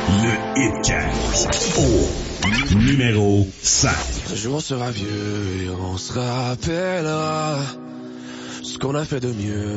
Le Hit au numéro 5. Un jour on sera vieux et on se rappellera ce qu'on a fait de mieux.